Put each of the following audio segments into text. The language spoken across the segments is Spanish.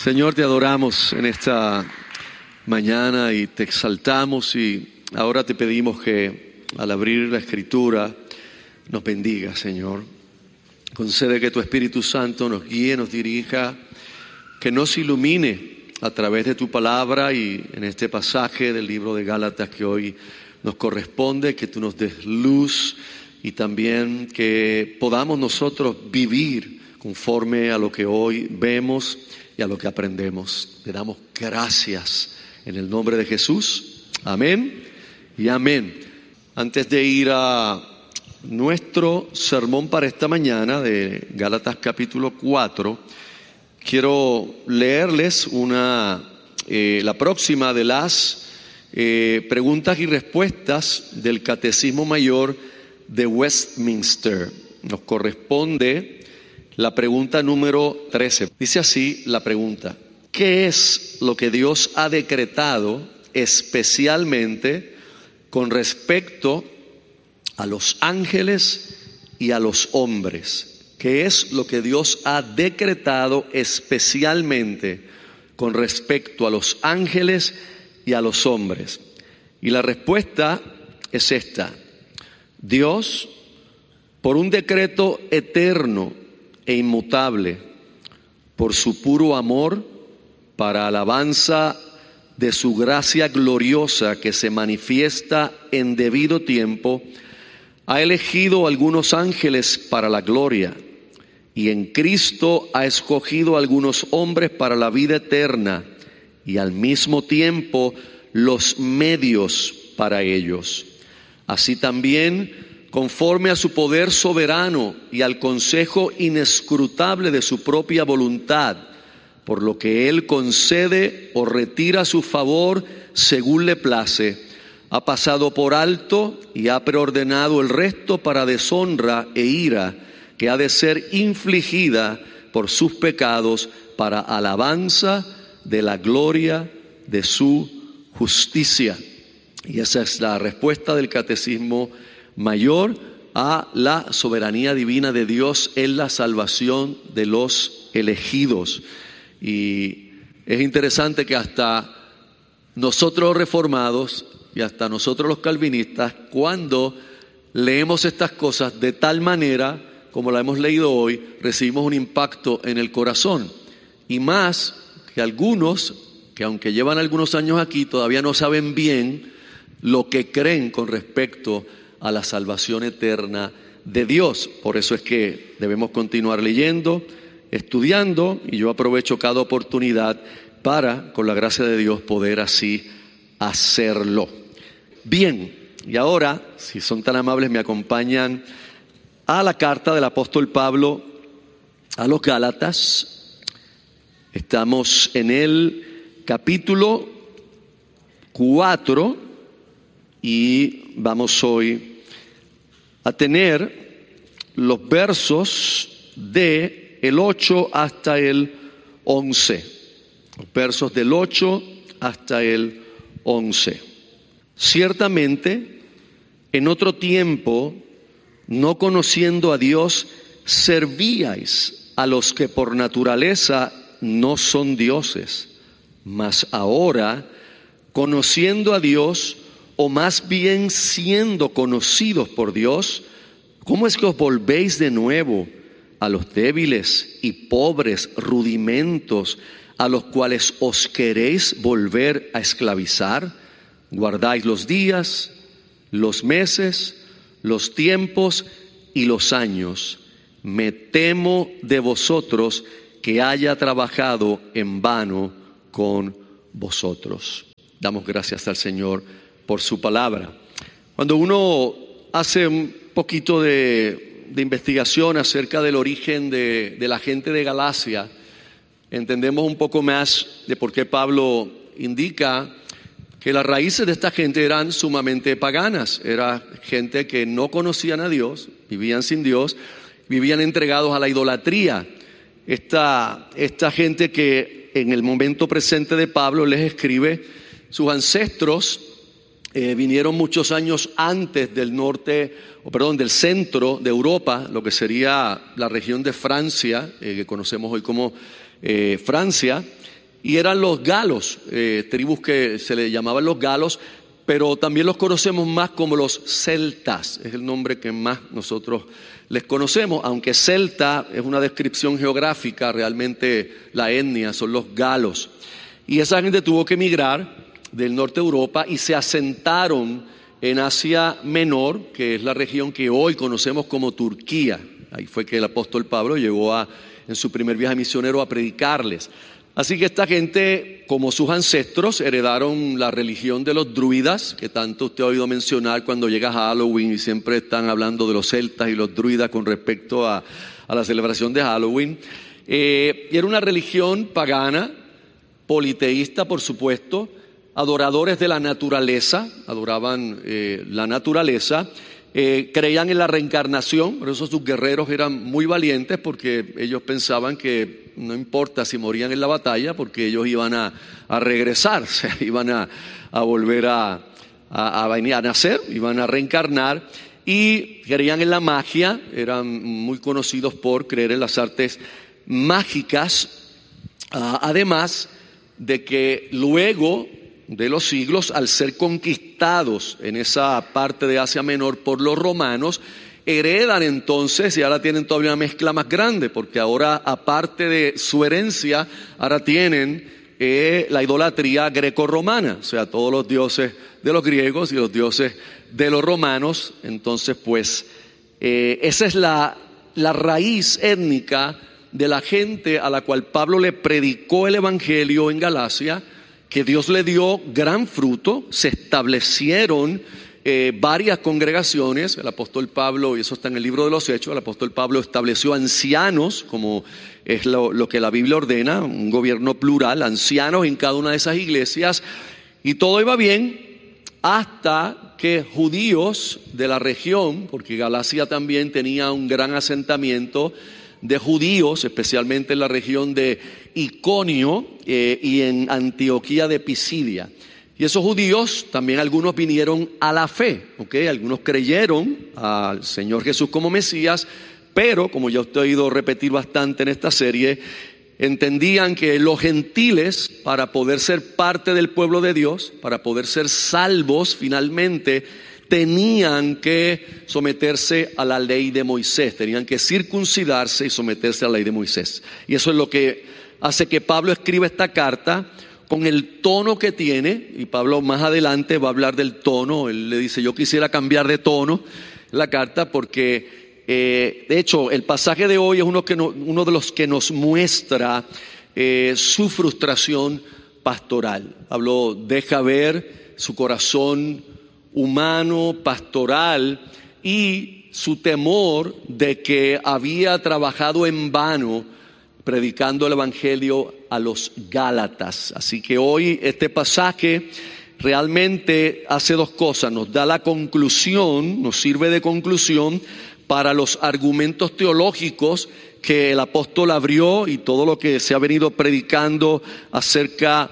Señor, te adoramos en esta mañana y te exaltamos, y ahora te pedimos que al abrir la Escritura nos bendiga, Señor. Concede que tu Espíritu Santo nos guíe, nos dirija, que nos ilumine a través de tu palabra, y en este pasaje del libro de Gálatas que hoy nos corresponde, que tú nos des luz y también que podamos nosotros vivir conforme a lo que hoy vemos y a lo que aprendemos. Te damos gracias en el nombre de Jesús. Amén y amén. Antes de ir a nuestro sermón para esta mañana de Gálatas capítulo 4, quiero leerles la próxima de las preguntas y respuestas del Catecismo Mayor de Westminster. Nos corresponde la pregunta número 13. Dice así la pregunta: ¿qué es lo que Dios ha decretado especialmente con respecto a los ángeles y a los hombres? ¿Qué es lo que Dios ha decretado especialmente con respecto a los ángeles y a los hombres? Y la respuesta es esta: Dios, por un decreto eterno e inmutable, por su puro amor, para alabanza de su gracia gloriosa que se manifiesta en debido tiempo, ha elegido algunos ángeles para la gloria, y en Cristo ha escogido algunos hombres para la vida eterna, y al mismo tiempo los medios para ellos. Así también, conforme a su poder soberano y al consejo inescrutable de su propia voluntad, por lo que Él concede o retira a su favor según le place, ha pasado por alto y ha preordenado el resto para deshonra e ira que ha de ser infligida por sus pecados, para alabanza de la gloria de su justicia. Y esa es la respuesta del Catecismo Mayor a la soberanía divina de Dios en la salvación de los elegidos. Y es interesante que hasta nosotros reformados y hasta nosotros los calvinistas, cuando leemos estas cosas de tal manera como la hemos leído hoy, recibimos un impacto en el corazón. Y más que algunos, que aunque llevan algunos años aquí, todavía no saben bien lo que creen con respecto a la salvación eterna de Dios. Por eso es que debemos continuar leyendo, estudiando, y yo aprovecho cada oportunidad para, con la gracia de Dios, poder así hacerlo. Bien, y ahora, si son tan amables, me acompañan a la carta del apóstol Pablo a los Gálatas. Estamos en el capítulo 4 y vamos hoy a tener los versos de el 8 hasta el 11. Los versos del 8 hasta el 11. Ciertamente, en otro tiempo, no conociendo a Dios, servíais a los que por naturaleza no son dioses. Mas ahora, conociendo a Dios, o más bien siendo conocidos por Dios, ¿cómo es que os volvéis de nuevo a los débiles y pobres rudimentos a los cuales os queréis volver a esclavizar? Guardáis los días, los meses, los tiempos y los años. Me temo de vosotros que haya trabajado en vano con vosotros. Damos gracias al Señor por su palabra. Cuando uno hace un poquito de investigación acerca del origen de la gente de Galacia, entendemos un poco más de por qué Pablo indica que las raíces de esta gente eran sumamente paganas. Era gente que no conocían a Dios, vivían sin Dios, vivían entregados a la idolatría. Esta gente que en el momento presente de Pablo les escribe, sus ancestros vinieron muchos años antes del centro de Europa, lo que sería la región de Francia, que conocemos hoy como Francia, y eran los galos, tribus que se le llamaban los galos, pero también los conocemos más como los celtas, es el nombre que más nosotros les conocemos, aunque celta es una descripción geográfica, realmente la etnia son los galos. Y esa gente tuvo que emigrar del norte de Europa y se asentaron en Asia Menor, que es la región que hoy conocemos como Turquía. Ahí fue que el apóstol Pablo llegó en su primer viaje misionero a predicarles. Así que esta gente, como sus ancestros, heredaron la religión de los druidas, que tanto usted ha oído mencionar cuando llega a Halloween y siempre están hablando de los celtas y los druidas con respecto a la celebración de Halloween. Y era una religión pagana, politeísta por supuesto, adoradores de la naturaleza, adoraban la naturaleza. Creían en la reencarnación, por eso sus guerreros eran muy valientes, porque ellos pensaban que no importa si morían en la batalla, porque ellos iban a regresar, o sea, iban a volver a nacer, iban a reencarnar, y creían en la magia, eran muy conocidos por creer en las artes mágicas, además de que luego de los siglos, al ser conquistados en esa parte de Asia Menor por los romanos, heredan entonces, y ahora tienen todavía una mezcla más grande, porque ahora, aparte de su herencia, ahora tienen la idolatría greco-romana, o sea, todos los dioses de los griegos y los dioses de los romanos. Entonces, pues, esa es la raíz étnica de la gente a la cual Pablo le predicó el evangelio en Galacia, que Dios le dio gran fruto, se establecieron varias congregaciones. El apóstol Pablo, y eso está en el libro de los Hechos, el apóstol Pablo estableció ancianos, como es lo que la Biblia ordena, un gobierno plural, ancianos en cada una de esas iglesias, y todo iba bien hasta que judíos de la región, porque Galacia también tenía un gran asentamiento de judíos, especialmente en la región de Iconio y en Antioquía de Pisidia. Y esos judíos, también algunos vinieron a la fe, ¿okay? Algunos creyeron al Señor Jesús como Mesías, pero, como ya usted ha oído repetir bastante en esta serie, entendían que los gentiles, para poder ser parte del pueblo de Dios, para poder ser salvos finalmente, tenían que someterse a la ley de Moisés, tenían que circuncidarse y someterse a la ley de Moisés. Y eso es lo que hace que Pablo escriba esta carta con el tono que tiene, y Pablo más adelante va a hablar del tono. Él le dice: yo quisiera cambiar de tono la carta, porque de hecho el pasaje de hoy es uno de los que nos muestra su frustración pastoral. Pablo deja ver su corazón humano, pastoral, y su temor de que había trabajado en vano predicando el evangelio a los Gálatas. Así que hoy este pasaje realmente hace dos cosas: nos da la conclusión, nos sirve de conclusión para los argumentos teológicos que el apóstol abrió y todo lo que se ha venido predicando acerca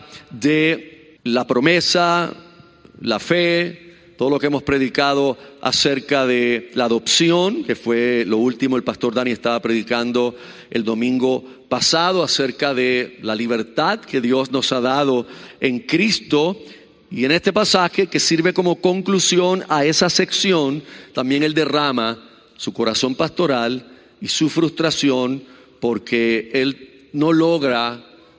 de la promesa, la fe, todo lo que hemos predicado acerca de la adopción, que fue lo último. El pastor Dani estaba predicando el domingo pasado acerca de la libertad que Dios nos ha dado en Cristo. Y en este pasaje, que sirve como conclusión a esa sección, también él derrama su corazón pastoral y su frustración, porque él no logra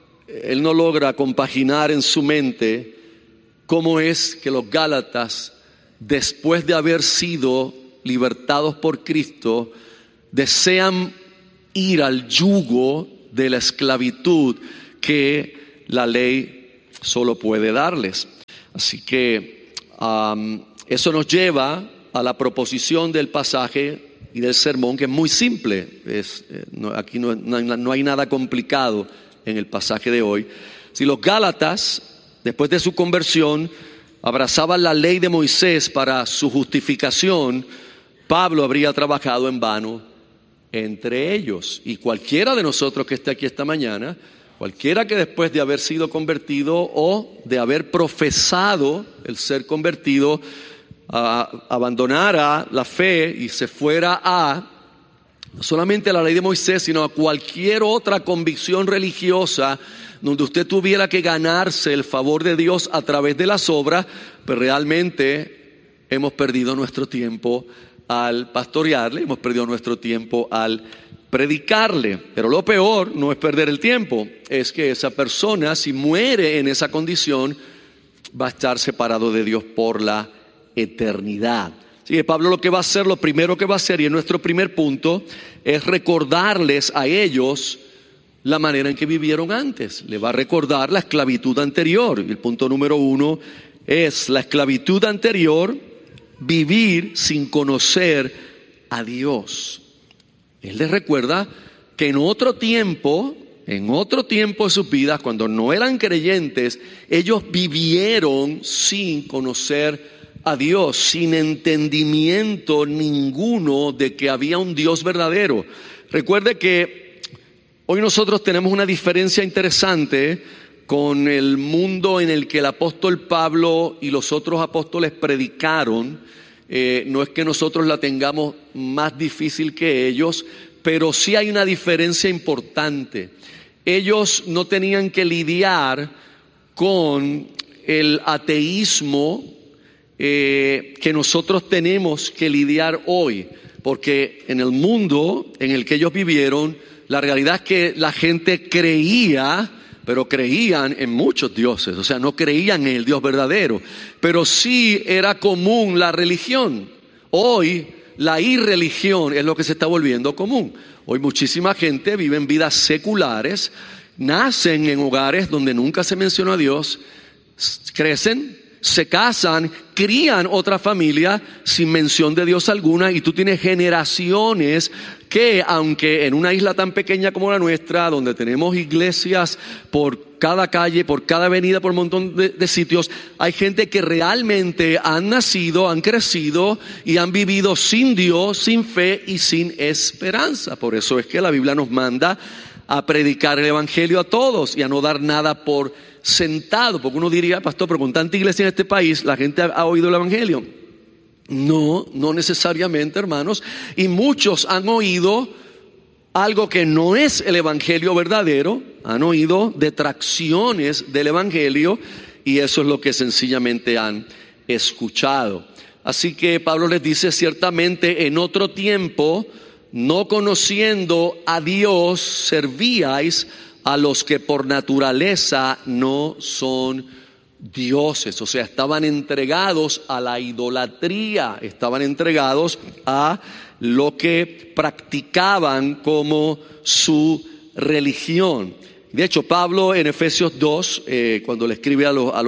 compaginar en su mente cómo es que los Gálatas, después de haber sido libertados por Cristo, desean ir al yugo de la esclavitud que la ley solo puede darles. Así que eso nos lleva a la proposición del pasaje y del sermón, que es muy simple. Aquí no hay nada complicado en el pasaje de hoy. Si los Gálatas, después de su conversión, abrazaban la ley de Moisés para su justificación, Pablo habría trabajado en vano entre ellos. Y cualquiera de nosotros que esté aquí esta mañana, cualquiera que después de haber sido convertido o de haber profesado el ser convertido, abandonara la fe y se fuera a no solamente a la ley de Moisés, sino a cualquier otra convicción religiosa donde usted tuviera que ganarse el favor de Dios a través de las obras, pues realmente hemos perdido nuestro tiempo al pastorearle, hemos perdido nuestro tiempo al predicarle. Pero lo peor no es perder el tiempo, es que esa persona, si muere en esa condición, va a estar separado de Dios por la eternidad. Así que Pablo lo que va a hacer, lo primero que va a hacer, y en nuestro primer punto, es recordarles a ellos la manera en que vivieron antes. Le va a recordar la esclavitud anterior. Y el punto número 1 es la esclavitud anterior, vivir sin conocer a Dios. Él les recuerda que en otro tiempo de sus vidas, cuando no eran creyentes, ellos vivieron sin conocer a Dios, sin entendimiento ninguno de que había un Dios verdadero. Recuerde que hoy nosotros tenemos una diferencia interesante con el mundo en el que el apóstol Pablo y los otros apóstoles predicaron. No es que nosotros la tengamos más difícil que ellos, pero sí hay una diferencia importante. Ellos no tenían que lidiar con el ateísmo que nosotros tenemos que lidiar hoy, porque en el mundo en el que ellos vivieron, la realidad es que la gente creía, pero creían en muchos dioses, o sea, no creían en el Dios verdadero, pero sí era común la religión. Hoy la irreligión es lo que se está volviendo común. Hoy muchísima gente vive en vidas seculares, nacen en hogares donde nunca se mencionó a Dios, crecen, se casan, crían otra familia sin mención de Dios alguna, y tú tienes generaciones que, aunque en una isla tan pequeña como la nuestra, donde tenemos iglesias por cada calle, por cada avenida, por un montón de sitios, hay gente que realmente han nacido, han crecido y han vivido sin Dios, sin fe y sin esperanza. Por eso es que la Biblia nos manda a predicar el evangelio a todos y a no dar nada por sentado, porque uno diría, pastor, pero con tanta iglesia en este país, ¿la gente ha oído el evangelio? No, no necesariamente, hermanos, y muchos han oído algo que no es el evangelio verdadero, han oído detracciones del evangelio, y eso es lo que sencillamente han escuchado. Así que Pablo les dice, ciertamente en otro tiempo, no conociendo a Dios, servíais a los que por naturaleza no son dioses. O sea, estaban entregados a la idolatría, estaban entregados a lo que practicaban como su religión. De hecho, Pablo en Efesios 2, cuando le escribe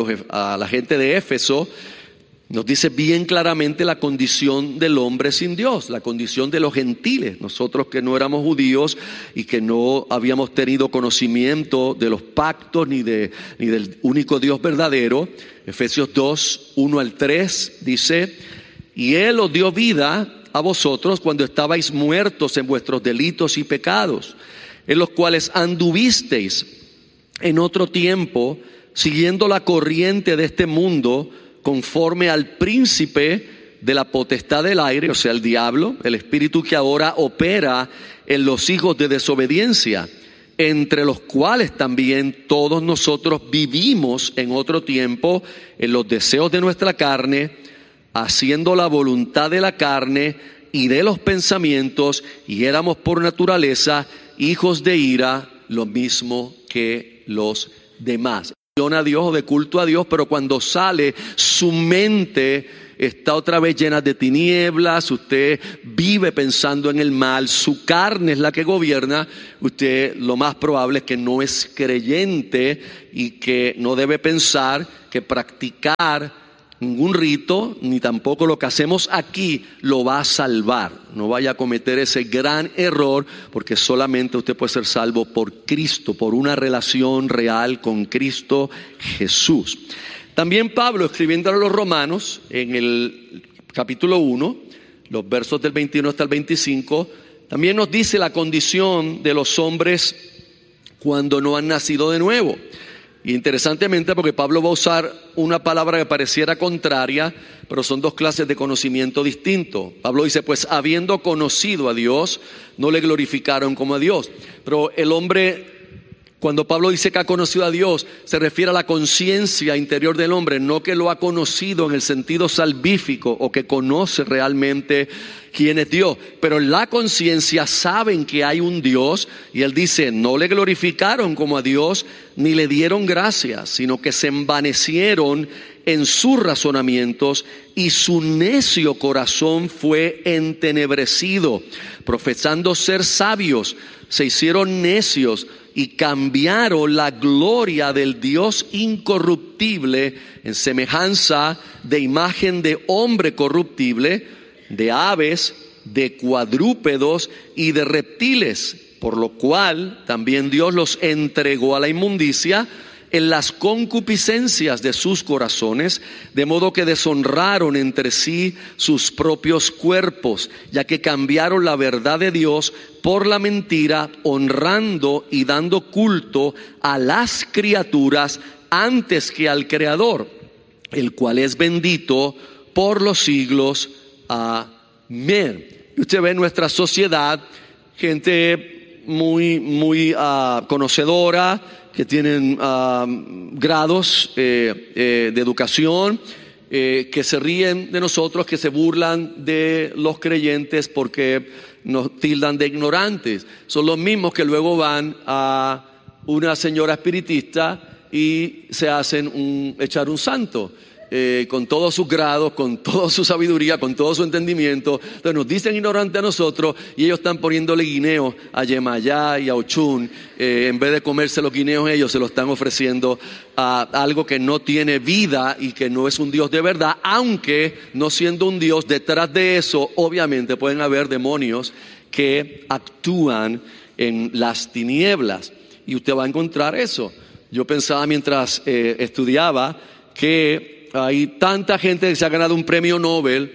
a la gente de Éfeso, nos dice bien claramente la condición del hombre sin Dios, la condición de los gentiles. Nosotros que no éramos judíos y que no habíamos tenido conocimiento de los pactos ni del único Dios verdadero. Efesios 2, 1 al 3 dice: y Él os dio vida a vosotros cuando estabais muertos en vuestros delitos y pecados, en los cuales anduvisteis en otro tiempo, siguiendo la corriente de este mundo, conforme al príncipe de la potestad del aire, o sea, el diablo, el espíritu que ahora opera en los hijos de desobediencia, entre los cuales también todos nosotros vivimos en otro tiempo en los deseos de nuestra carne, haciendo la voluntad de la carne y de los pensamientos, y éramos por naturaleza hijos de ira, lo mismo que los demás. A Dios o de culto a Dios, pero cuando sale, su mente está otra vez llena de tinieblas, usted vive pensando en el mal, su carne es la que gobierna, usted lo más probable es que no es creyente y que no debe pensar que practicar ningún rito, ni tampoco lo que hacemos aquí, lo va a salvar. No vaya a cometer ese gran error, porque solamente usted puede ser salvo por Cristo, por una relación real con Cristo Jesús. También Pablo, escribiendo a los romanos, en el capítulo 1, los versos del 21 hasta el 25, también nos dice la condición de los hombres cuando no han nacido de nuevo. Y interesantemente, porque Pablo va a usar una palabra que pareciera contraria, pero son dos clases de conocimiento distinto. Pablo dice, pues habiendo conocido a Dios, no le glorificaron como a Dios. Pero el hombre, cuando Pablo dice que ha conocido a Dios, se refiere a la conciencia interior del hombre, no que lo ha conocido en el sentido salvífico o que conoce realmente quién es Dios. Pero en la conciencia saben que hay un Dios, y él dice, no le glorificaron como a Dios, ni le dieron gracias, sino que se envanecieron en sus razonamientos y su necio corazón fue entenebrecido. Profesando ser sabios, se hicieron necios y cambiaron la gloria del Dios incorruptible en semejanza de imagen de hombre corruptible, de aves, de cuadrúpedos y de reptiles, por lo cual también Dios los entregó a la inmundicia en las concupiscencias de sus corazones, de modo que deshonraron entre sí sus propios cuerpos, ya que cambiaron la verdad de Dios por la mentira, honrando y dando culto a las criaturas antes que al Creador, el cual es bendito por los siglos. Amén. Y usted ve en nuestra sociedad gente muy conocedora, que tienen grados de educación, que se ríen de nosotros, que se burlan de los creyentes porque nos tildan de ignorantes. Son los mismos que luego van a una señora espiritista y se hacen echar un santo. Con todos sus grados, con toda su sabiduría, con todo su entendimiento. Entonces nos dicen ignorantes a nosotros y ellos están poniéndole guineos a Yemayá y a Ochun. En vez de comerse los guineos, ellos se lo están ofreciendo a algo que no tiene vida y que no es un Dios de verdad, aunque no siendo un Dios, detrás de eso obviamente pueden haber demonios que actúan en las tinieblas, y usted va a encontrar eso. Yo pensaba mientras estudiaba que hay tanta gente que se ha ganado un premio Nobel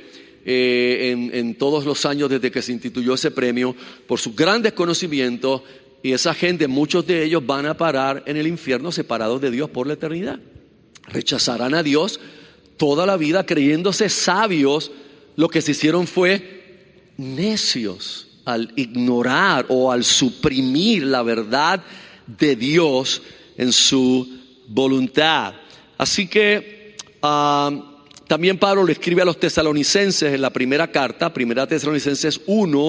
en todos los años desde que se instituyó ese premio por sus grandes conocimientos, y esa gente, muchos de ellos van a parar en el infierno separados de Dios por la eternidad. Rechazarán a Dios toda la vida creyéndose sabios. Lo que se hicieron fue necios al ignorar o al suprimir la verdad de Dios en su voluntad. Así que también Pablo le escribe a los tesalonicenses en la primera carta, primera Tesalonicenses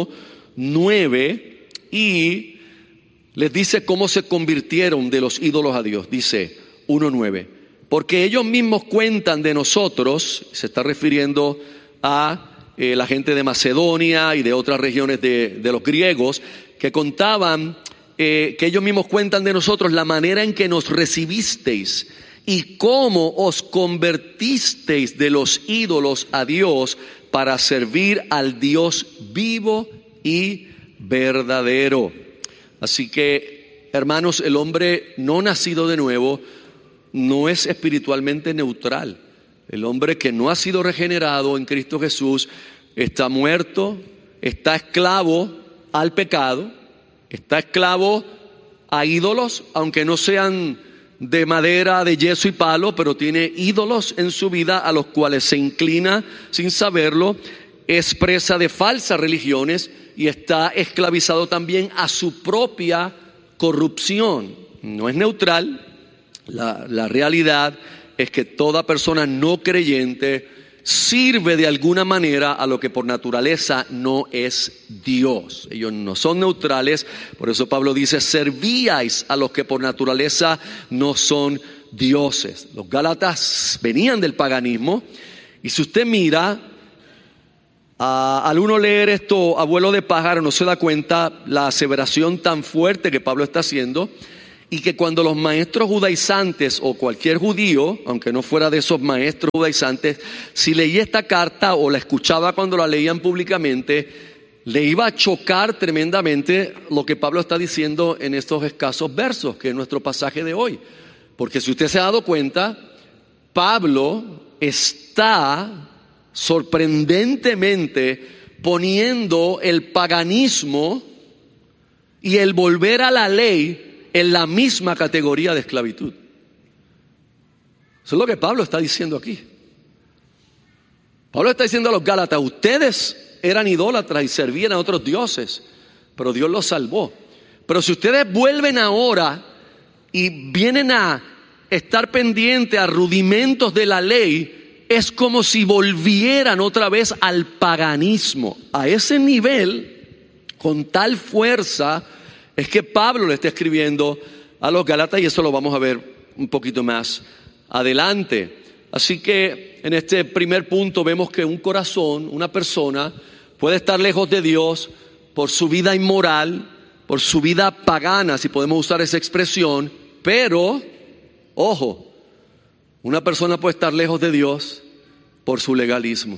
1:9, y les dice cómo se convirtieron de los ídolos a Dios. Dice 1:9, porque ellos mismos cuentan de nosotros, se está refiriendo a la gente de Macedonia y de otras regiones de los griegos, que contaban que ellos mismos cuentan de nosotros la manera en que nos recibisteis y cómo os convertisteis de los ídolos a Dios para servir al Dios vivo y verdadero. Así que, hermanos, el hombre no nacido de nuevo no es espiritualmente neutral. El hombre que no ha sido regenerado en Cristo Jesús está muerto, está esclavo al pecado, está esclavo a ídolos, aunque no sean de madera, de yeso y palo, pero tiene ídolos en su vida a los cuales se inclina sin saberlo. Es presa de falsas religiones y está esclavizado también a su propia corrupción. No es neutral. La realidad es que toda persona no creyente sirve de alguna manera a lo que por naturaleza no es Dios. Ellos no son neutrales. Por eso Pablo dice, servíais a los que por naturaleza no son dioses. Los gálatas venían del paganismo, y si usted mira, al uno leer esto, abuelo de pájaro, no se da cuenta la aseveración tan fuerte que Pablo está haciendo, y que cuando los maestros judaizantes o cualquier judío, aunque no fuera de esos maestros judaizantes, si leía esta carta o la escuchaba cuando la leían públicamente, le iba a chocar tremendamente lo que Pablo está diciendo en estos escasos versos, que es nuestro pasaje de hoy. Porque si usted se ha dado cuenta, Pablo está sorprendentemente poniendo el paganismo y el volver a la ley en la misma categoría de esclavitud. Eso es lo que Pablo está diciendo aquí. Pablo está diciendo a los Gálatas: ustedes eran idólatras y servían a otros dioses, pero Dios los salvó. Pero si ustedes vuelven ahora y vienen a estar pendientes a rudimentos de la ley, es como si volvieran otra vez al paganismo. A ese nivel, con tal fuerza, es que Pablo le está escribiendo a los Gálatas, y eso lo vamos a ver un poquito más adelante. Así que en este primer punto vemos que un corazón, una persona, puede estar lejos de Dios por su vida inmoral, por su vida pagana, si podemos usar esa expresión. Pero, ojo, una persona puede estar lejos de Dios por su legalismo.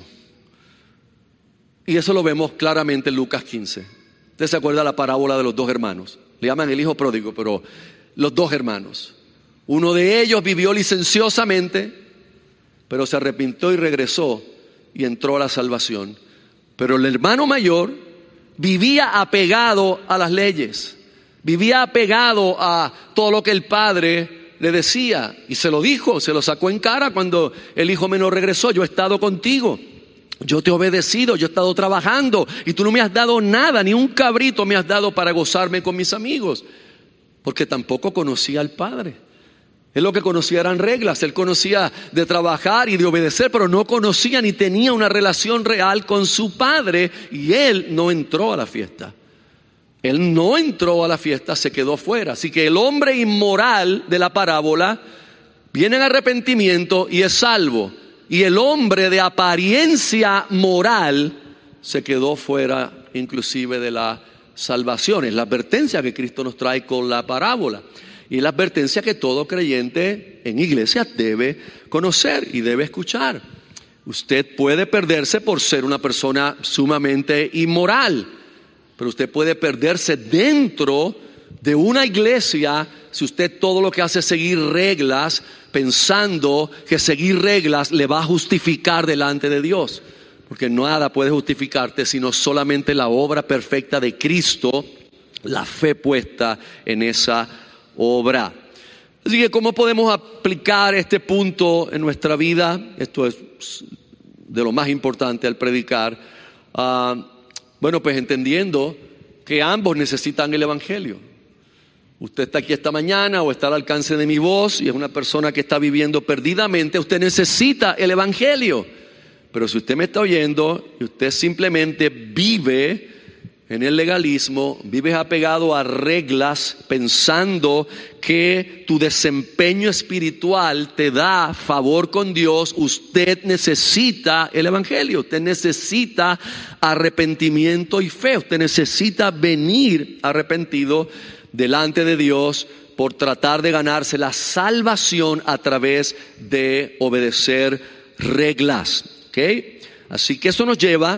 Y eso lo vemos claramente en Lucas 15. Usted se acuerda de la parábola de los dos hermanos. Le llaman el hijo pródigo, pero los dos hermanos. Uno de ellos vivió licenciosamente, pero se arrepintió y regresó y entró a la salvación. Pero el hermano mayor vivía apegado a las leyes, vivía apegado a todo lo que el padre le decía, y se lo dijo, se lo sacó en cara cuando el hijo menor regresó: yo he estado contigo, yo te he obedecido, yo he estado trabajando y tú no me has dado nada, ni un cabrito me has dado para gozarme con mis amigos. Porque tampoco conocía al padre. Él lo que conocía eran reglas, él conocía de trabajar y de obedecer, pero no conocía ni tenía una relación real con su padre, y él no entró a la fiesta. Él no entró a la fiesta, se quedó fuera. Así que el hombre inmoral de la parábola viene en arrepentimiento y es salvo. Y el hombre de apariencia moral se quedó fuera inclusive de la salvación. Es la advertencia que Cristo nos trae con la parábola. Y la advertencia que todo creyente en iglesia debe conocer y debe escuchar. Usted puede perderse por ser una persona sumamente inmoral, pero usted puede perderse dentro de una iglesia si usted todo lo que hace es seguir reglas, pensando que seguir reglas le va a justificar delante de Dios. Porque nada puede justificarte sino solamente la obra perfecta de Cristo, la fe puesta en esa obra. Así que, ¿cómo podemos aplicar este punto en nuestra vida? Esto es de lo más importante al predicar. Bueno, pues entendiendo que ambos necesitan el evangelio. Usted está aquí esta mañana o está al alcance de mi voz y es una persona que está viviendo perdidamente. Usted necesita el evangelio. Pero si usted me está oyendo y usted simplemente vive en el legalismo, vives apegado a reglas, pensando que tu desempeño espiritual te da favor con Dios, usted necesita el evangelio, usted necesita arrepentimiento y fe, usted necesita venir arrepentido delante de Dios por tratar de ganarse la salvación a través de obedecer reglas. ¿Okay? Así que eso nos lleva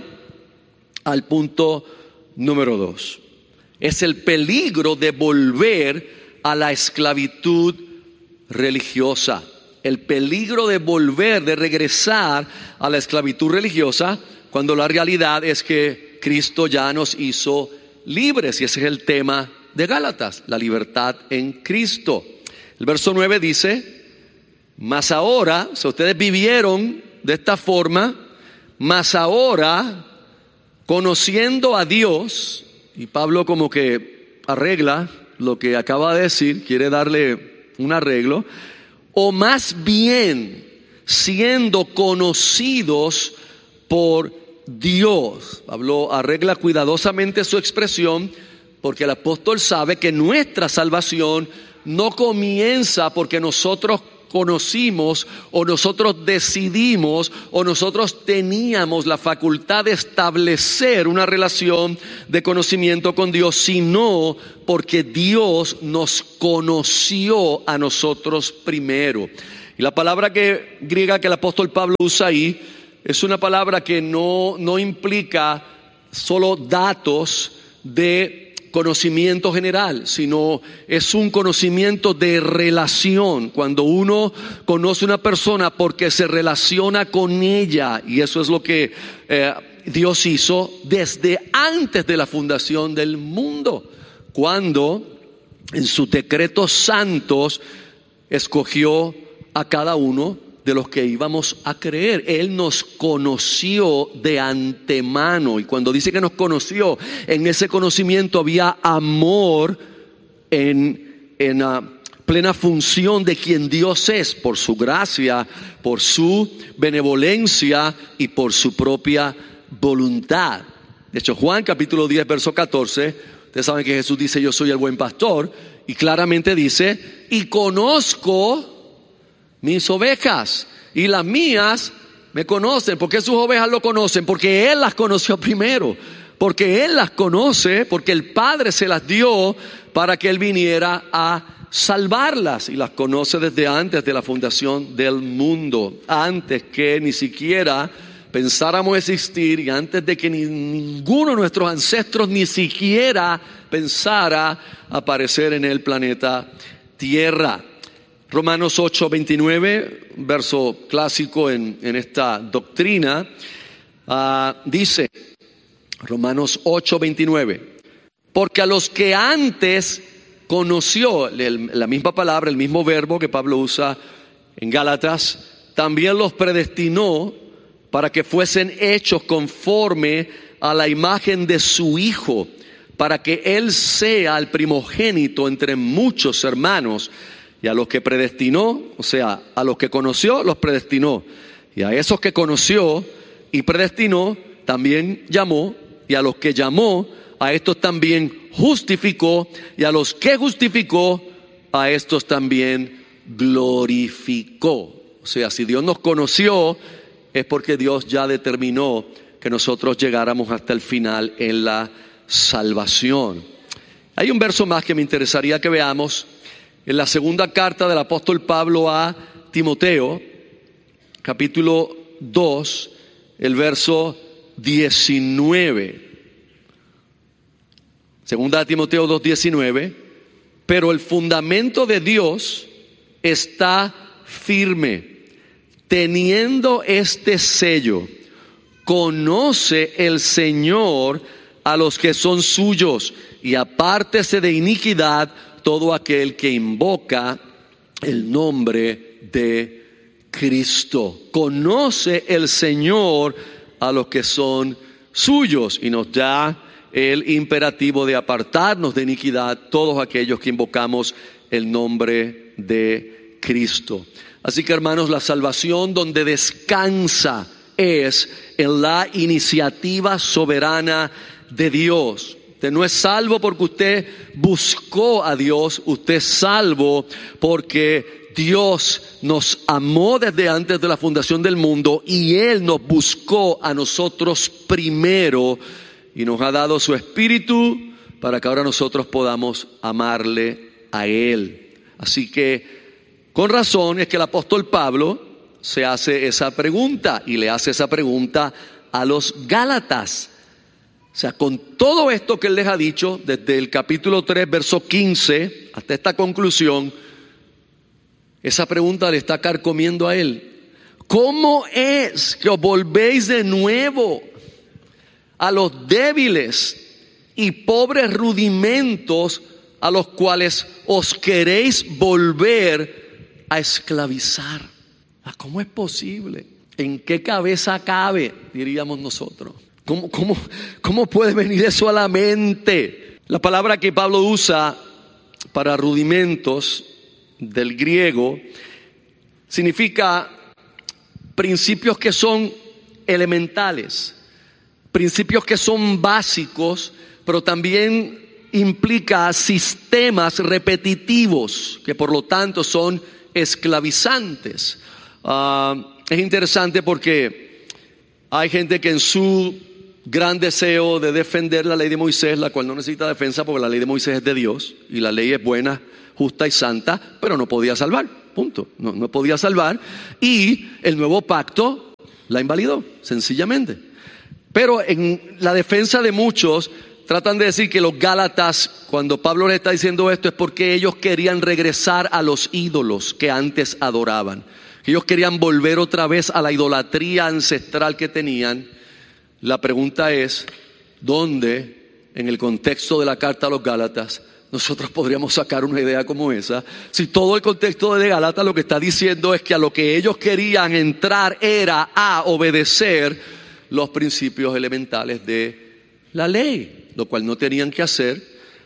al punto número 2. Es el peligro de volver a la esclavitud religiosa. El peligro de volver, de regresar a la esclavitud religiosa, cuando la realidad es que Cristo ya nos hizo libres. Y ese es el tema de Gálatas, la libertad en Cristo. El verso 9 dice: mas ahora, si ustedes vivieron de esta forma, mas ahora, conociendo a Dios, y Pablo como que arregla lo que acaba de decir, quiere darle un arreglo, o más bien siendo conocidos por Dios. Pablo arregla cuidadosamente su expresión, porque el apóstol sabe que nuestra salvación no comienza porque nosotros conocimos o nosotros decidimos o nosotros teníamos la facultad de establecer una relación de conocimiento con Dios, sino porque Dios nos conoció a nosotros primero. Y la palabra griega que el apóstol Pablo usa ahí es una palabra que no implica solo datos de conocimiento general, sino es un conocimiento de relación. Cuando uno conoce a una persona porque se relaciona con ella, y eso es lo que Dios hizo desde antes de la fundación del mundo, cuando en sus decretos santos escogió a cada uno de los que íbamos a creer. Él nos conoció de antemano. Y cuando dice que nos conoció, en ese conocimiento había amor en plena función de quien Dios es, por su gracia, por su benevolencia y por su propia voluntad. De hecho, Juan capítulo 10, verso 14, ustedes saben que Jesús dice: yo soy el buen pastor, y claramente dice: y conozco mis ovejas, y las mías me conocen. ¿Por qué sus ovejas lo conocen? Porque Él las conoció primero, porque Él las conoce, porque el Padre se las dio para que Él viniera a salvarlas, y las conoce desde antes de la fundación del mundo, antes que ni siquiera pensáramos existir, y antes de que ninguno de nuestros ancestros ni siquiera pensara aparecer en el planeta Tierra. Romanos 8:29, verso clásico en esta doctrina, dice, Romanos 8:29, porque a los que antes conoció, la misma palabra, el mismo verbo que Pablo usa en Gálatas, también los predestinó para que fuesen hechos conforme a la imagen de su Hijo, para que Él sea el primogénito entre muchos hermanos. Y a los que predestinó, o sea, a los que conoció, los predestinó. Y a esos que conoció y predestinó, también llamó. Y a los que llamó, a estos también justificó. Y a los que justificó, a estos también glorificó. O sea, si Dios nos conoció, es porque Dios ya determinó que nosotros llegáramos hasta el final en la salvación. Hay un verso más que me interesaría que veamos. En la segunda carta del apóstol Pablo a Timoteo, capítulo 2, el verso 19. Segunda de Timoteo 2:19. Pero el fundamento de Dios está firme, teniendo este sello: conoce el Señor a los que son suyos, y apártese de iniquidad todo aquel que invoca el nombre de Cristo. Conoce el Señor a los que son suyos, y nos da el imperativo de apartarnos de iniquidad todos aquellos que invocamos el nombre de Cristo. Así que, hermanos, la salvación donde descansa es en la iniciativa soberana de Dios. Usted no es salvo porque usted buscó a Dios, usted es salvo porque Dios nos amó desde antes de la fundación del mundo, y Él nos buscó a nosotros primero y nos ha dado su Espíritu para que ahora nosotros podamos amarle a Él. Así que con razón es que el apóstol Pablo se hace esa pregunta, y le hace esa pregunta a los Gálatas. O sea, con todo esto que él les ha dicho, desde el capítulo 3, verso 15, hasta esta conclusión, esa pregunta le está carcomiendo a él. ¿Cómo es que os volvéis de nuevo a los débiles y pobres rudimentos a los cuales os queréis volver a esclavizar? ¿Cómo es posible? ¿En qué cabeza cabe? Diríamos nosotros. ¿Cómo puede venir eso a la mente? La palabra que Pablo usa para rudimentos del griego significa principios que son elementales, principios que son básicos, pero también implica sistemas repetitivos que por lo tanto son esclavizantes. Es interesante porque hay gente que en su gran deseo de defender la ley de Moisés, la cual no necesita defensa porque la ley de Moisés es de Dios y la ley es buena, justa y santa, pero no podía salvar, punto, no podía salvar, y el nuevo pacto la invalidó, sencillamente. Pero en la defensa de muchos tratan de decir que los Gálatas, cuando Pablo les está diciendo esto, es porque ellos querían regresar a los ídolos que antes adoraban. Ellos querían volver otra vez a la idolatría ancestral que tenían. La pregunta es, ¿dónde en el contexto de la carta a los Gálatas nosotros podríamos sacar una idea como esa. Si todo el contexto de Gálatas lo que está diciendo es que a lo que ellos querían entrar era a obedecer los principios elementales de la ley, lo cual no tenían que hacer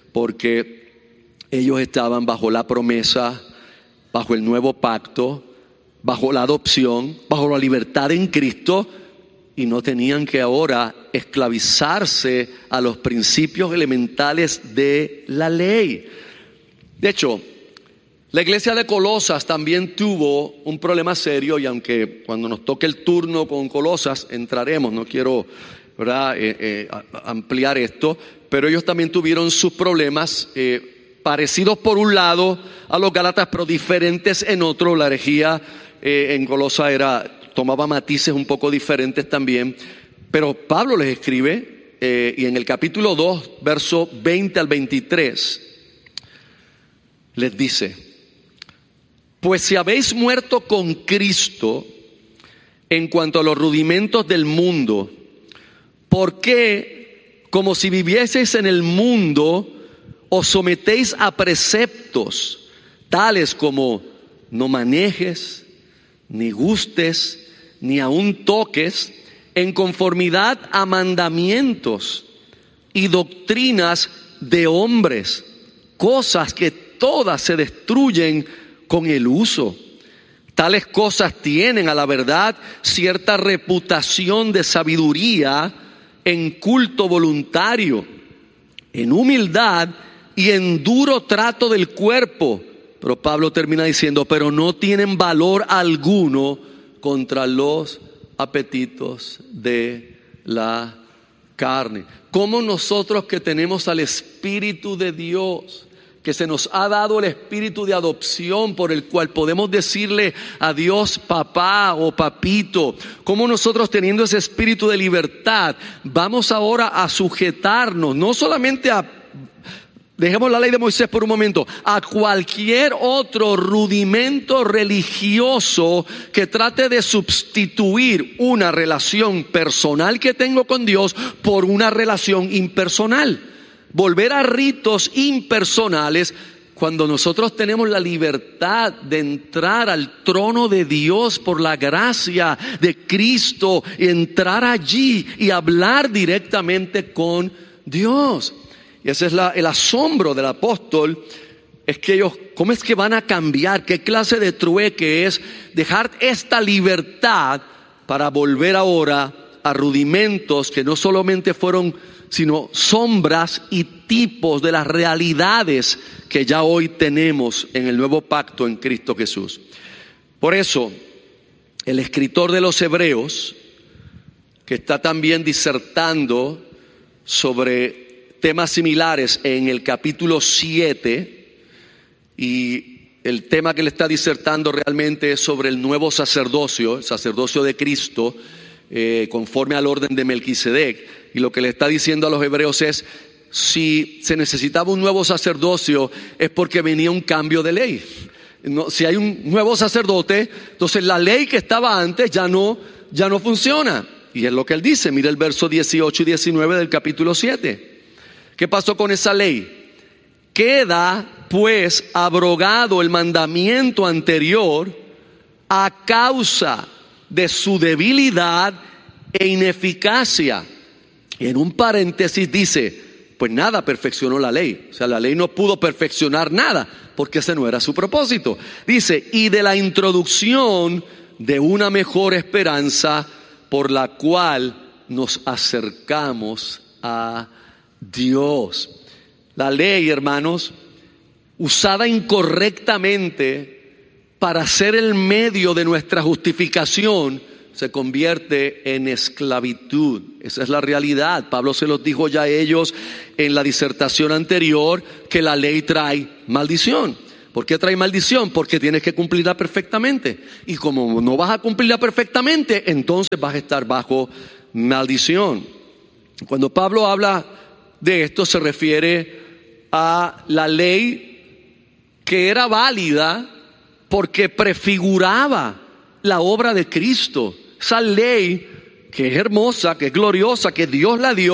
porque ellos estaban bajo la promesa, bajo el nuevo pacto, bajo la adopción, bajo la libertad en Cristo, y no tenían que ahora esclavizarse a los principios elementales de la ley. De hecho, la iglesia de Colosas también tuvo un problema serio, y aunque cuando nos toque el turno con Colosas entraremos, no quiero, ¿verdad?, ampliar esto, pero ellos también tuvieron sus problemas parecidos por un lado a los Gálatas, pero diferentes en otro. La herejía en Colosas tomaba matices un poco diferentes también, pero Pablo les escribe y en el capítulo 2, verso 20 al 23, les dice: pues si habéis muerto con Cristo en cuanto a los rudimentos del mundo, ¿por qué, como si vivieseis en el mundo, os sometéis a preceptos tales como no manejes, ni gustes, ni aun toques, en conformidad a mandamientos y doctrinas de hombres, cosas que todas se destruyen con el uso? Tales cosas tienen, a la verdad, cierta reputación de sabiduría en culto voluntario, en humildad y en duro trato del cuerpo. Pero Pablo termina diciendo: pero no tienen valor alguno contra los apetitos de la carne. Como nosotros que tenemos al Espíritu de Dios, que se nos ha dado el espíritu de adopción por el cual podemos decirle a Dios papá o papito, como nosotros, teniendo ese espíritu de libertad, vamos ahora a sujetarnos no solamente a, dejemos la ley de Moisés por un momento, a cualquier otro rudimento religioso que trate de sustituir una relación personal que tengo con Dios por una relación impersonal. Volver a ritos impersonales, cuando nosotros tenemos la libertad de entrar al trono de Dios por la gracia de Cristo, entrar allí y hablar directamente con Dios. Y ese es el asombro del apóstol, es que ellos, ¿cómo es que van a cambiar? ¿Qué clase de trueque es dejar esta libertad para volver ahora a rudimentos que no solamente fueron, sino sombras y tipos de las realidades que ya hoy tenemos en el nuevo pacto en Cristo Jesús? Por eso, el escritor de los Hebreos, que está también disertando sobre temas similares en el capítulo 7, y el tema que le está disertando realmente es sobre el nuevo sacerdocio, el sacerdocio de Cristo, conforme al orden de Melquisedec. Y lo que le está diciendo a los hebreos es: si se necesitaba un nuevo sacerdocio es porque venía un cambio de ley. Si hay un nuevo sacerdote, entonces la ley que estaba antes ya no funciona. Y es lo que él dice. Mira el verso 18 y 19 del capítulo 7. ¿Qué pasó con esa ley? Queda pues abrogado el mandamiento anterior a causa de su debilidad e ineficacia. Y en un paréntesis dice: pues nada perfeccionó la ley. O sea, la ley no pudo perfeccionar nada, porque ese no era su propósito. Dice: y de la introducción de una mejor esperanza, por la cual nos acercamos a Dios. La ley, hermanos, usada incorrectamente para ser el medio de nuestra justificación, se convierte en esclavitud. Esa es la realidad. Pablo se los dijo ya a ellos en la disertación anterior, que la ley trae maldición. ¿Por qué trae maldición? Porque tienes que cumplirla perfectamente. Y como no vas a cumplirla perfectamente, entonces vas a estar bajo maldición. Cuando Pablo habla de esto, se refiere a la ley que era válida porque prefiguraba la obra de Cristo. Esa ley que es hermosa, que es gloriosa, que Dios la dio,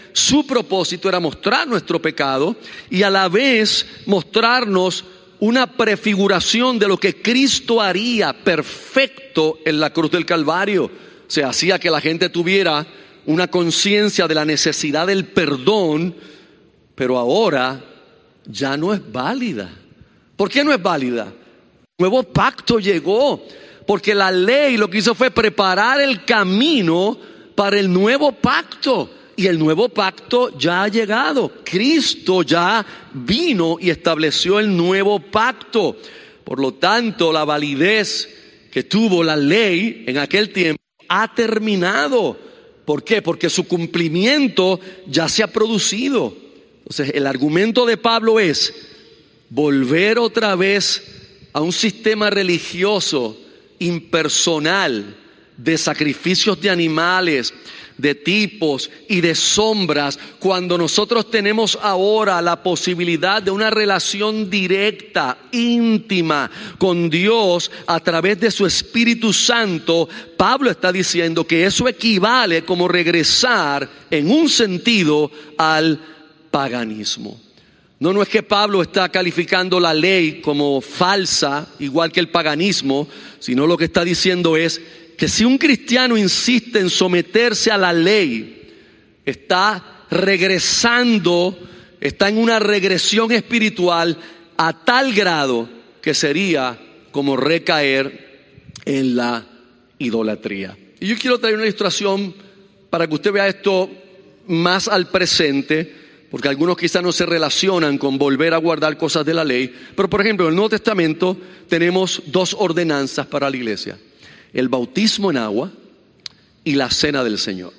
su propósito era mostrar nuestro pecado y a la vez mostrarnos una prefiguración de lo que Cristo haría perfecto en la cruz del Calvario. O sea, hacía que la gente tuviera una conciencia de la necesidad del perdón, pero ahora ya no es válida. ¿Por qué no es válida? El nuevo pacto llegó, porque la ley lo que hizo fue preparar el camino para el nuevo pacto. Y el nuevo pacto ya ha llegado. Cristo ya vino y estableció el nuevo pacto. Por lo tanto, la validez que tuvo la ley en aquel tiempo ha terminado. ¿Por qué? Porque su cumplimiento ya se ha producido. Entonces, el argumento de Pablo es volver otra vez a un sistema religioso impersonal de sacrificios de animales, de tipos y de sombras, cuando nosotros tenemos ahora la posibilidad de una relación directa, íntima con Dios a través de su Espíritu Santo. Pablo está diciendo que eso equivale como regresar en un sentido al paganismo. No es que Pablo está calificando la ley como falsa, igual que el paganismo, sino lo que está diciendo es que si un cristiano insiste en someterse a la ley, está regresando, está en una regresión espiritual a tal grado que sería como recaer en la idolatría. Y yo quiero traer una ilustración para que usted vea esto más al presente, porque algunos quizás no se relacionan con volver a guardar cosas de la ley. Pero por ejemplo, en el Nuevo Testamento tenemos dos ordenanzas para la iglesia: el bautismo en agua y la cena del Señor.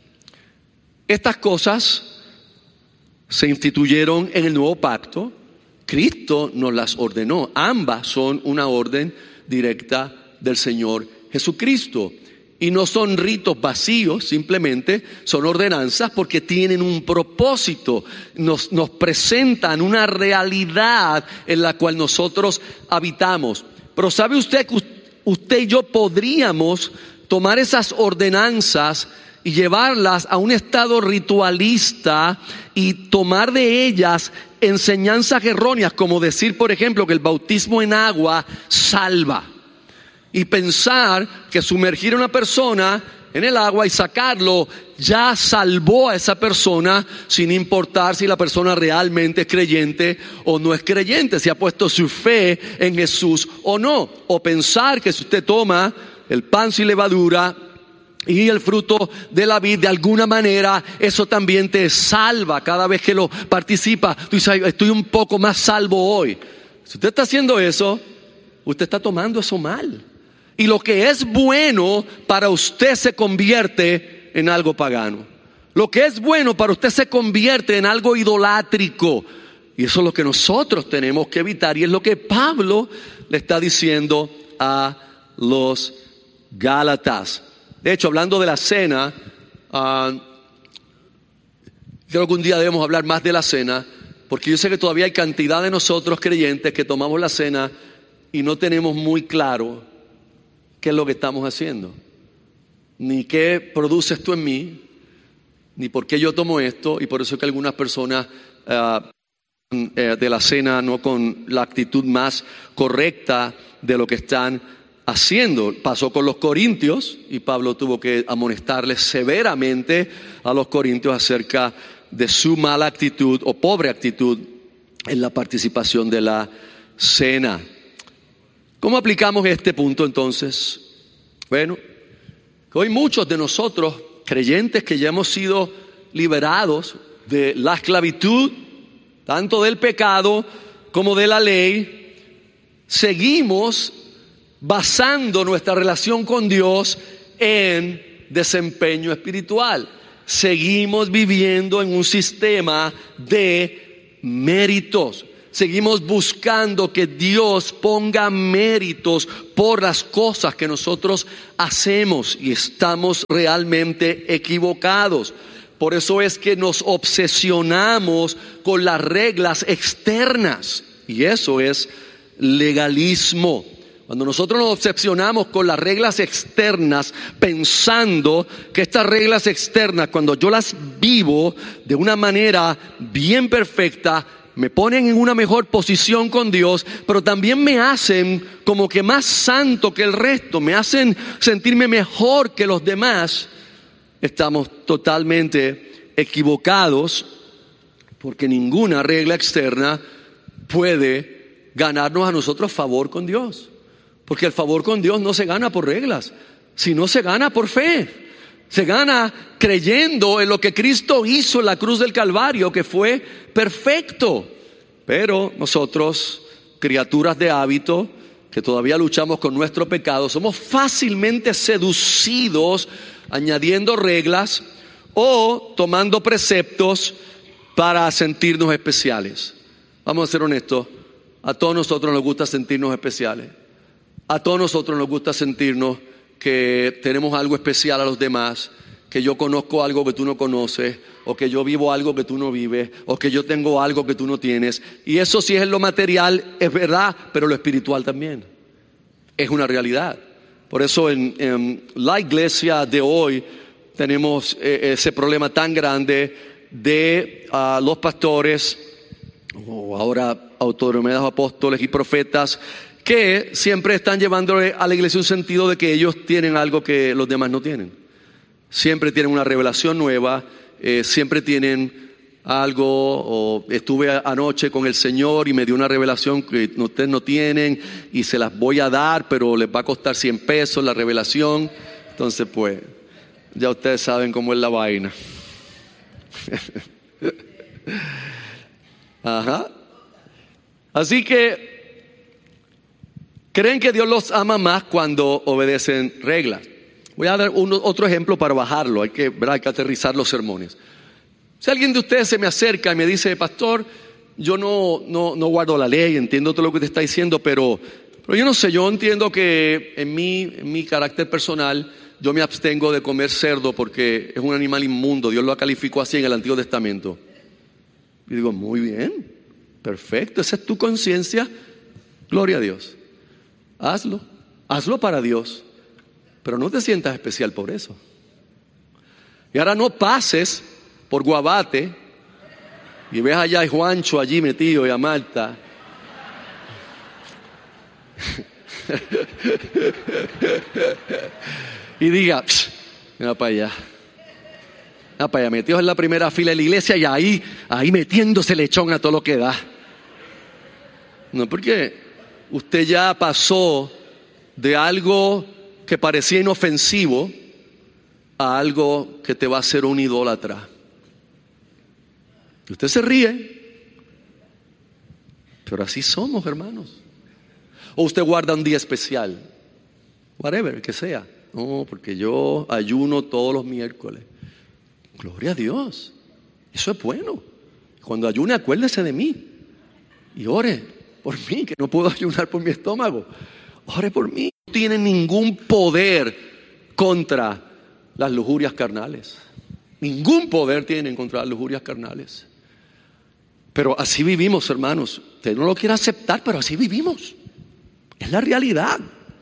Estas cosas se instituyeron en el nuevo pacto. Cristo nos las ordenó. Ambas son una orden directa del Señor Jesucristo. Y no son ritos vacíos, simplemente son ordenanzas porque tienen un propósito. Nos presentan una realidad en la cual nosotros habitamos. Pero ¿sabe usted que usted y yo podríamos tomar esas ordenanzas y llevarlas a un estado ritualista y tomar de ellas enseñanzas erróneas, como decir, por ejemplo, que el bautismo en agua salva? Y pensar que sumergir a una persona en el agua y sacarlo ya salvó a esa persona, sin importar si la persona realmente es creyente o no es creyente, si ha puesto su fe en Jesús o no. O pensar que si usted toma el pan sin levadura y el fruto de la vid, de alguna manera eso también te salva. Cada vez que lo participa, tú dices: estoy un poco más salvo hoy. Si usted está haciendo eso, usted está tomando eso mal. Y lo que es bueno para usted se convierte en algo pagano. Lo que es bueno para usted se convierte en algo idolátrico. Y eso es lo que nosotros tenemos que evitar. Y es lo que Pablo le está diciendo a los Gálatas. De hecho, hablando de la cena, creo que un día debemos hablar más de la cena, porque yo sé que todavía hay cantidad de nosotros creyentes que tomamos la cena y no tenemos muy claro qué es lo que estamos haciendo, ni qué produce esto en mí, ni por qué yo tomo esto. Y por eso es que algunas personas de la cena no con la actitud más correcta de lo que están haciendo. Pasó con los corintios y Pablo tuvo que amonestarles severamente a los corintios acerca de su mala actitud o pobre actitud en la participación de la cena. ¿Cómo aplicamos este punto entonces? Bueno, hoy muchos de nosotros, creyentes que ya hemos sido liberados de la esclavitud, tanto del pecado como de la ley, seguimos basando nuestra relación con Dios en desempeño espiritual. Seguimos viviendo en un sistema de méritos. Seguimos buscando que Dios ponga méritos por las cosas que nosotros hacemos, y estamos realmente equivocados. Por eso es que nos obsesionamos con las reglas externas, y eso es legalismo. Cuando nosotros nos obsesionamos con las reglas externas, pensando que estas reglas externas, cuando yo las vivo de una manera bien perfecta, me ponen en una mejor posición con Dios, pero también me hacen como que más santo que el resto, me hacen sentirme mejor que los demás, estamos totalmente equivocados, porque ninguna regla externa puede ganarnos a nosotros favor con Dios. Porque el favor con Dios no se gana por reglas, sino se gana por fe. Se gana creyendo en lo que Cristo hizo en la cruz del Calvario, que fue perfecto. Pero nosotros, criaturas de hábito, que todavía luchamos con nuestro pecado, somos fácilmente seducidos añadiendo reglas o tomando preceptos para sentirnos especiales. Vamos a ser honestos, a todos nosotros nos gusta sentirnos especiales. A todos nosotros nos gusta sentirnos que tenemos algo especial a los demás, que yo conozco algo que tú no conoces, o que yo vivo algo que tú no vives, o que yo tengo algo que tú no tienes. Y eso sí es en lo material, es verdad, pero lo espiritual también. Es una realidad. Por eso en la iglesia de hoy tenemos ese problema tan grande de los pastores, o ahora autodenominados apóstoles y profetas, que siempre están llevándole a la iglesia un sentido de que ellos tienen algo que los demás no tienen. Siempre tienen una revelación nueva, siempre tienen algo, o estuve anoche con el Señor y me dio una revelación que ustedes no tienen y se las voy a dar, pero les va a costar 100 pesos la revelación. Entonces pues, ya ustedes saben cómo es la vaina. Ajá. Así que creen que Dios los ama más cuando obedecen reglas. Voy a dar otro ejemplo para bajarlo. Hay que aterrizar los sermones. Si alguien de ustedes se me acerca y me dice, pastor, yo no guardo la ley, entiendo todo lo que usted está diciendo, pero yo no sé, yo entiendo que en mi carácter personal, yo me abstengo de comer cerdo porque es un animal inmundo. Dios lo calificó así en el Antiguo Testamento. Y digo, muy bien, perfecto, esa es tu conciencia, gloria a Dios. Hazlo para Dios, pero no te sientas especial por eso. Y ahora no pases por Guabate y ves allá a Juancho allí metido y a Marta. Y diga, mira para allá. Metidos en la primera fila de la iglesia y ahí metiéndose lechón a todo lo que da. No, porque usted ya pasó de algo que parecía inofensivo a algo que te va a hacer un idólatra. Usted se ríe, pero así somos, hermanos. O usted guarda un día especial, whatever, que sea. No, porque yo ayuno todos los miércoles. Gloria a Dios, eso es bueno. Cuando ayune, acuérdese de mí y ore por mí, que no puedo ayunar por mi estómago. Ore por mí. No tiene ningún poder contra las lujurias carnales. Ningún poder tienen contra las lujurias carnales. Pero así vivimos, hermanos. Usted no lo quiere aceptar, pero así vivimos. Es la realidad.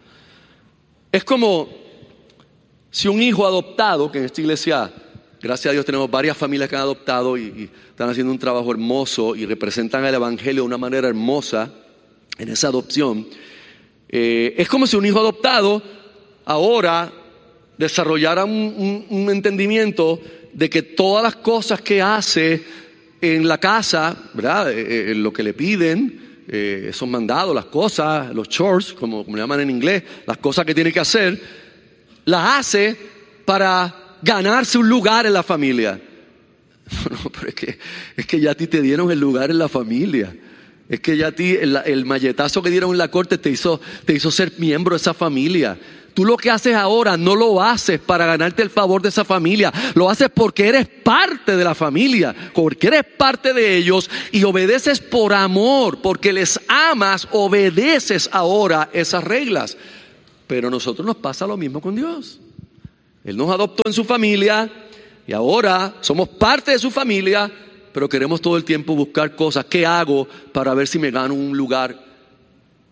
Es como si un hijo adoptado, que en esta iglesia, gracias a Dios, tenemos varias familias que han adoptado y están haciendo un trabajo hermoso y representan el evangelio de una manera hermosa en esa adopción. Es como si un hijo adoptado ahora desarrollara un entendimiento de que todas las cosas que hace en la casa, ¿verdad? Lo que le piden, esos mandados, las cosas, los chores, como le llaman en inglés, las cosas que tiene que hacer, las hace para ganarse un lugar en la familia. No, pero es que ya a ti te dieron el lugar en la familia. Es que ya a ti el malletazo que dieron en la corte te hizo ser miembro de esa familia. Tú lo que haces ahora no lo haces para ganarte el favor de esa familia. Lo haces porque eres parte de la familia, porque eres parte de ellos y obedeces por amor, porque les amas, obedeces ahora esas reglas. Pero a nosotros nos pasa lo mismo con Dios. Él nos adoptó en su familia y ahora somos parte de su familia, pero queremos todo el tiempo buscar cosas. ¿Qué hago para ver si me gano un lugar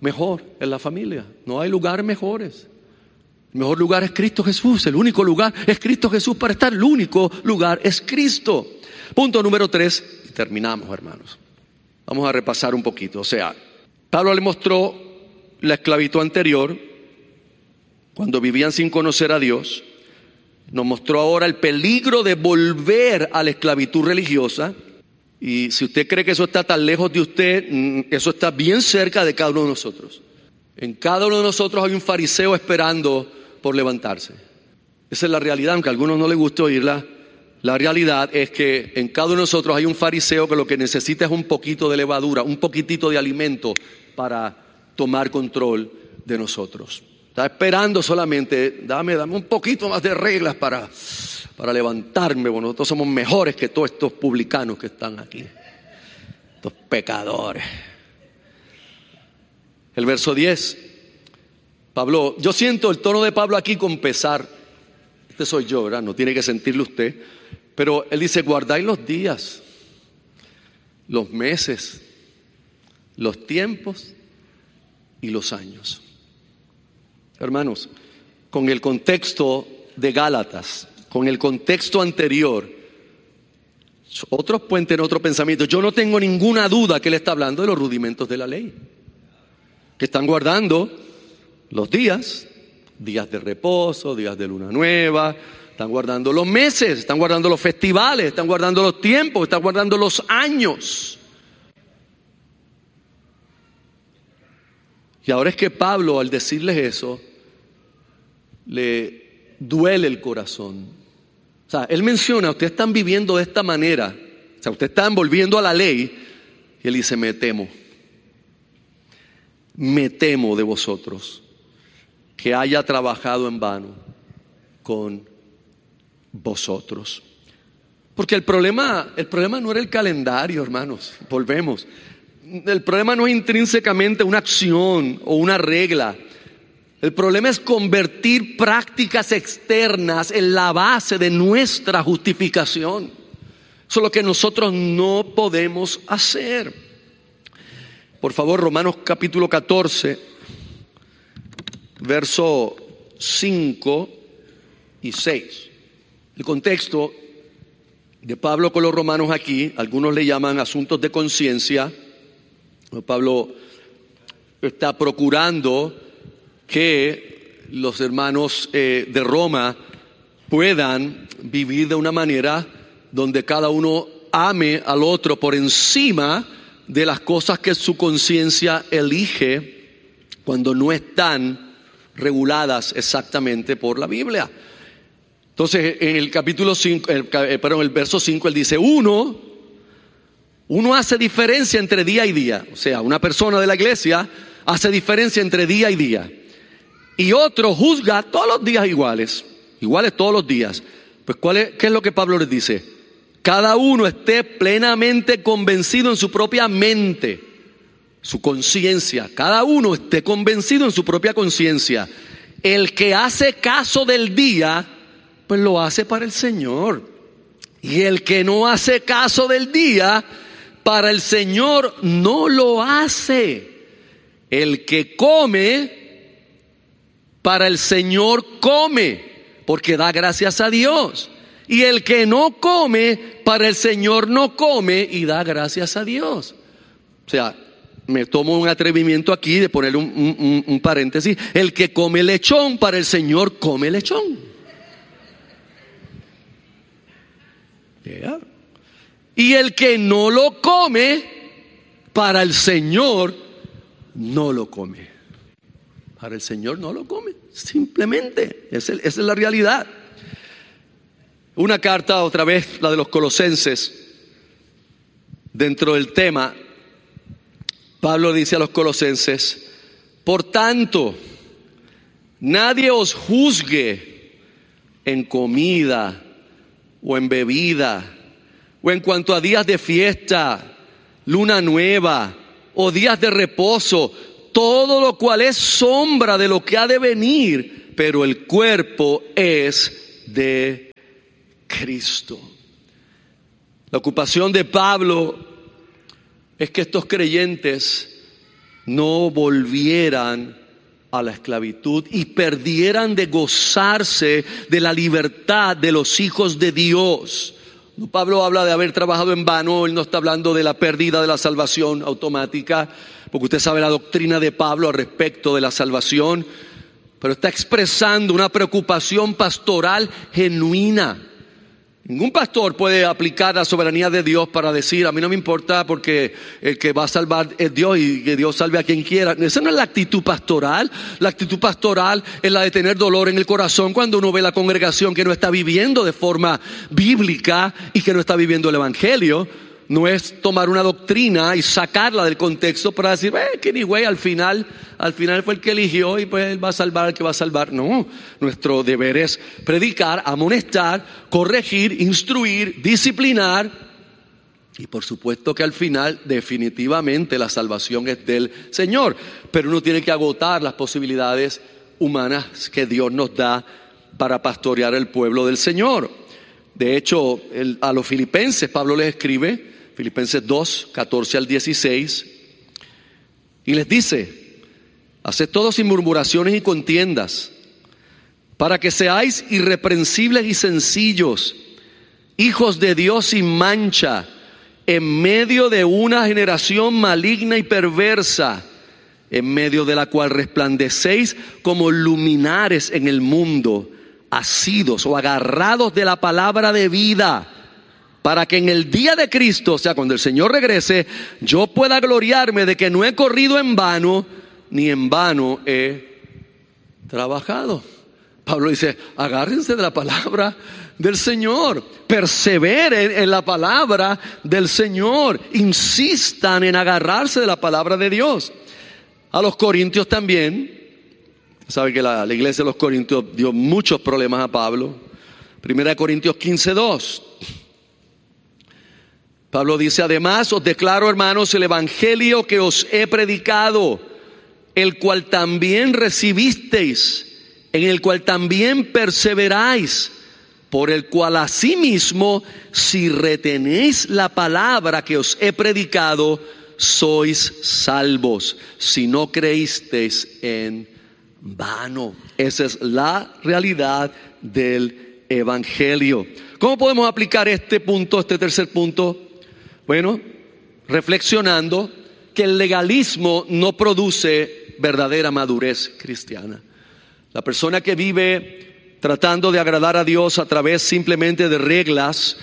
mejor en la familia. No hay lugares mejores. El mejor lugar es Cristo Jesús. El único lugar es Cristo Jesús para estar. El único lugar es Cristo. Punto número 3. Y terminamos, hermanos. Vamos a repasar un poquito. O sea, Pablo le mostró la esclavitud anterior, cuando vivían sin conocer a Dios. Nos mostró ahora el peligro de volver a la esclavitud religiosa. Y si usted cree que eso está tan lejos de usted, eso está bien cerca de cada uno de nosotros. En cada uno de nosotros hay un fariseo esperando por levantarse. Esa es la realidad, aunque a algunos no les guste oírla. La realidad es que en cada uno de nosotros hay un fariseo que lo que necesita es un poquito de levadura, un poquitito de alimento para tomar control de nosotros. Está esperando solamente, dame un poquito más de reglas para levantarme. Bueno, nosotros somos mejores que todos estos publicanos que están aquí, estos pecadores. El verso 10, Pablo, yo siento el tono de Pablo aquí con pesar. Este soy yo, ¿verdad? No tiene que sentirlo usted. Pero él dice, guardáis los días, los meses, los tiempos y los años. Hermanos, con el contexto de Gálatas, con el contexto anterior, otros pueden tener otro pensamiento. Yo no tengo ninguna duda que él está hablando de los rudimentos de la ley, que están guardando los días de reposo, días de luna nueva, están guardando los meses, están guardando los festivales, están guardando los tiempos, están guardando los años. Y ahora es que Pablo, al decirles eso, le duele el corazón. O sea, él menciona, ustedes están viviendo de esta manera, o sea, ustedes están volviendo a la ley, y él dice, me temo de vosotros, que haya trabajado en vano con vosotros. Porque el problema no era el calendario, hermanos, volvemos. El problema no es intrínsecamente una acción o una regla. El problema es convertir prácticas externas en la base de nuestra justificación. Eso es lo que nosotros no podemos hacer. Por favor, Romanos capítulo 14, verso 5 y 6. El contexto de Pablo con los romanos aquí, algunos le llaman asuntos de conciencia. Pablo está procurando que los hermanos de Roma puedan vivir de una manera donde cada uno ame al otro por encima de las cosas que su conciencia elige cuando no están reguladas exactamente por la Biblia. Entonces, en el capítulo 5, el verso 5, él dice, uno hace diferencia entre día y día. O sea, una persona de la iglesia hace diferencia entre día y día. Y otro juzga todos los días iguales todos los días. Pues, ¿qué es lo que Pablo les dice? Cada uno esté plenamente convencido en su propia mente, su conciencia. Cada uno esté convencido en su propia conciencia. El que hace caso del día, pues lo hace para el Señor. Y el que no hace caso del día, para el Señor no lo hace. El que come, para el Señor come, porque da gracias a Dios. Y el que no come, para el Señor no come y da gracias a Dios. O sea, me tomo un atrevimiento aquí de poner un paréntesis. El que come lechón, para el Señor come lechón. Yeah. Y el que no lo come, para el Señor no lo come. Para el Señor no lo come. Simplemente, esa es la realidad. Una carta, otra vez, la de los Colosenses. Dentro del tema, Pablo dice a los Colosenses, por tanto, nadie os juzgue en comida o en bebida, o en cuanto a días de fiesta, luna nueva, o días de reposo, todo lo cual es sombra de lo que ha de venir, pero el cuerpo es de Cristo. La ocupación de Pablo es que estos creyentes no volvieran a la esclavitud y perdieran de gozarse de la libertad de los hijos de Dios. Pablo habla de haber trabajado en vano, él no está hablando de la pérdida de la salvación automática, porque usted sabe la doctrina de Pablo al respecto de la salvación, pero está expresando una preocupación pastoral genuina. Ningún pastor puede aplicar la soberanía de Dios para decir, a mí no me importa porque el que va a salvar es Dios y que Dios salve a quien quiera. Esa no es la actitud pastoral. La actitud pastoral es la de tener dolor en el corazón cuando uno ve la congregación que no está viviendo de forma bíblica y que no está viviendo el evangelio. No es tomar una doctrina y sacarla del contexto para decir, que anyway, al final fue el que eligió y pues él va a salvar al que va a salvar. No, nuestro deber es predicar, amonestar, corregir, instruir, disciplinar. Y por supuesto que al final definitivamente la salvación es del Señor. Pero uno tiene que agotar las posibilidades humanas que Dios nos da para pastorear el pueblo del Señor. De hecho, a los filipenses Pablo les escribe, Filipenses 2, 14 al 16, y les dice, haced todo sin murmuraciones y contiendas, para que seáis irreprensibles y sencillos, hijos de Dios sin mancha, en medio de una generación maligna y perversa, en medio de la cual resplandecéis como luminares en el mundo, asidos o agarrados de la palabra de vida, para que en el día de Cristo, o sea, cuando el Señor regrese, yo pueda gloriarme de que no he corrido en vano, ni en vano he trabajado. Pablo dice, agárrense de la palabra del Señor, perseveren en la palabra del Señor, insistan en agarrarse de la palabra de Dios. A los corintios también, sabe que la iglesia de los corintios dio muchos problemas a Pablo. 1 Corintios 15:2. Pablo dice, además os declaro, hermanos, el evangelio que os he predicado, el cual también recibisteis, en el cual también perseveráis, por el cual asimismo, si retenéis la palabra que os he predicado, sois salvos, si no creísteis en vano. Esa es la realidad del evangelio. ¿Cómo podemos aplicar este punto, este tercer punto? Bueno, reflexionando que el legalismo no produce verdadera madurez cristiana. La persona que vive tratando de agradar a Dios a través simplemente de reglas,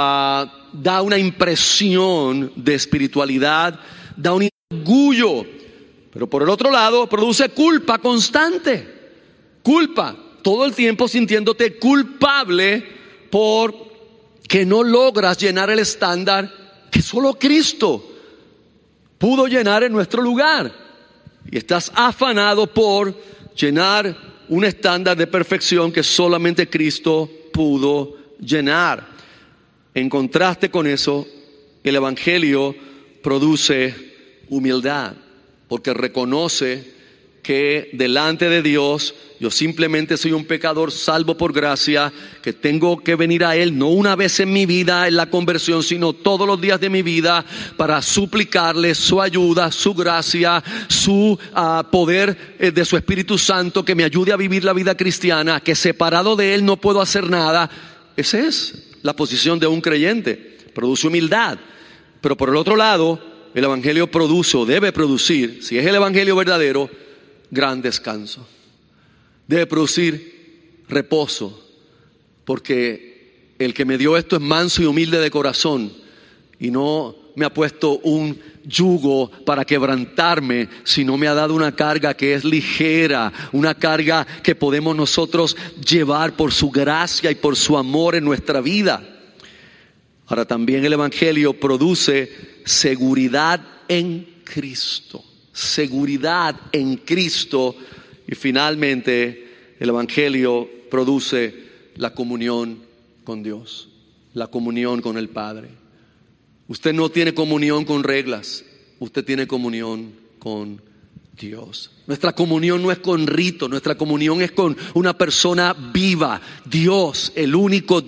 da una impresión de espiritualidad, da un orgullo, pero por el otro lado produce culpa constante. Culpa, todo el tiempo sintiéndote culpable por que no logras llenar el estándar que solo Cristo pudo llenar en nuestro lugar. Y estás afanado por llenar un estándar de perfección que solamente Cristo pudo llenar. En contraste con eso, el evangelio produce humildad, porque reconoce que delante de Dios yo simplemente soy un pecador salvo por gracia, que tengo que venir a Él no una vez en mi vida en la conversión, sino todos los días de mi vida para suplicarle su ayuda, su gracia, su poder de su Espíritu Santo que me ayude a vivir la vida cristiana, que separado de Él no puedo hacer nada. Esa es la posición de un creyente, produce humildad. Pero por el otro lado, el evangelio produce o debe producir, si es el evangelio verdadero, gran descanso. Debe producir reposo, porque el que me dio esto es manso y humilde de corazón y no me ha puesto un yugo para quebrantarme, sino me ha dado una carga que es ligera, una carga que podemos nosotros llevar por su gracia y por su amor en nuestra vida. Ahora también el evangelio produce seguridad en Cristo. Seguridad en Cristo. Y finalmente el evangelio produce la comunión con Dios, la comunión con el Padre. Usted no tiene comunión con reglas, usted tiene comunión con Dios. Nuestra comunión no es con rito, nuestra comunión es con una persona viva, Dios, el único